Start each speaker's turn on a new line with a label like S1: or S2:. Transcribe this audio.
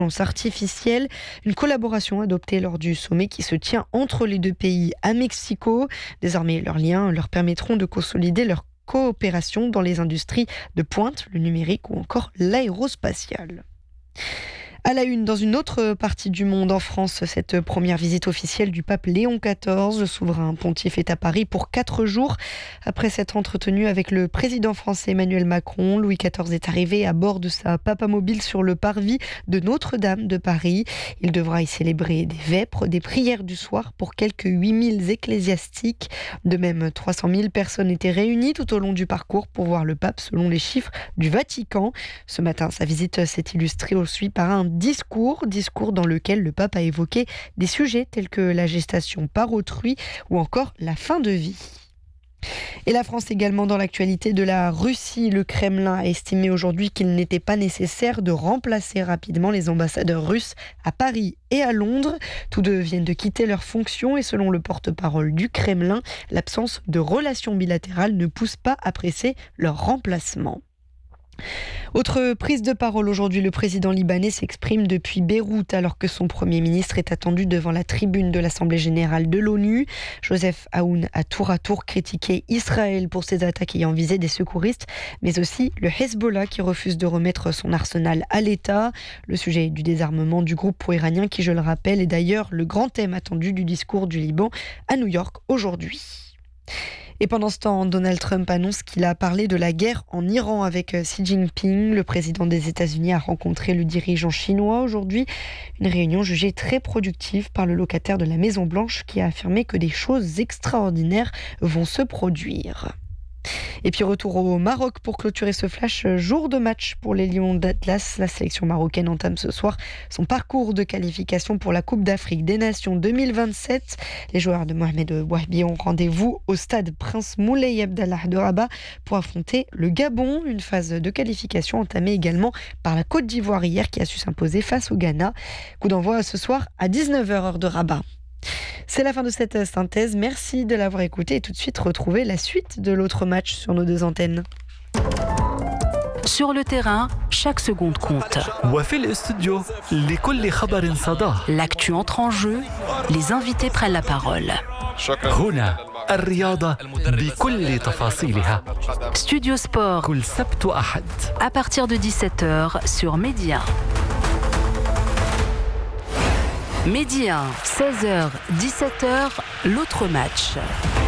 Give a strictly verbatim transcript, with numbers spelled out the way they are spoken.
S1: artificielle, une collaboration adoptée lors du sommet qui se tient entre les deux pays à Mexico. Désormais, leurs liens leur permettront de consolider leur coopération dans les industries de pointe, le numérique ou encore l'aérospatial. À la une, dans une autre partie du monde, en France, cette première visite officielle du pape Léon quatorze. Le souverain pontife est à Paris pour quatre jours. Après s'être entretenu avec le président français Emmanuel Macron, Louis quatorze est arrivé à bord de sa papamobile sur le parvis de Notre-Dame de Paris. Il devra y célébrer des vêpres, des prières du soir pour quelques huit mille ecclésiastiques. De même, trois cent mille personnes étaient réunies tout au long du parcours pour voir le pape selon les chiffres du Vatican. Ce matin, sa visite s'est illustrée aussi par un discours, discours dans lequel le pape a évoqué des sujets tels que la gestation par autrui ou encore la fin de vie. Et la France également dans l'actualité de la Russie. Le Kremlin a estimé aujourd'hui qu'il n'était pas nécessaire de remplacer rapidement les ambassadeurs russes à Paris et à Londres. Tous deux viennent de quitter leurs fonctions et selon le porte-parole du Kremlin, l'absence de relations bilatérales ne pousse pas à presser leur remplacement. Autre prise de parole aujourd'hui, le président libanais s'exprime depuis Beyrouth alors que son Premier ministre est attendu devant la tribune de l'Assemblée générale de l'ONU. Joseph Aoun a tour à tour critiqué Israël pour ses attaques ayant visé des secouristes, mais aussi le Hezbollah qui refuse de remettre son arsenal à l'État. Le sujet du désarmement du groupe pro-iranien qui, je le rappelle, est d'ailleurs le grand thème attendu du discours du Liban à New York aujourd'hui. Et pendant ce temps, Donald Trump annonce qu'il a parlé de la guerre en Iran avec Xi Jinping. Le président des États-Unis a rencontré le dirigeant chinois aujourd'hui. Une réunion jugée très productive par le locataire de la Maison-Blanche qui a affirmé que des choses extraordinaires vont se produire. Et puis retour au Maroc pour clôturer ce flash. Jour de match pour les Lions d'Atlas. La sélection marocaine entame ce soir son parcours de qualification pour la Coupe d'Afrique des Nations deux mille vingt-sept. Les joueurs de Mohamed Bouahibi ont rendez-vous au stade Prince Moulay Abdallah de Rabat pour affronter le Gabon. Une phase de qualification entamée également par la Côte d'Ivoire hier qui a su s'imposer face au Ghana. Coup d'envoi ce soir à dix-neuf heures heure de Rabat. C'est la fin de cette synthèse. Merci de l'avoir écouté et tout de suite retrouver la suite de l'autre match sur nos deux antennes.
S2: Sur le terrain, chaque seconde compte. L'actu entre en jeu, les invités prennent la parole. Studio Sport, à partir de dix-sept heures sur Média. Média, seize heures, dix-sept heures, l'autre match.